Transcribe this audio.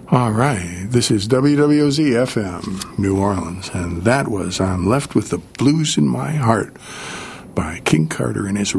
All right, this is WWOZ FM, New Orleans, and that was I'm Left with the Blues in My Heart by King Carter and his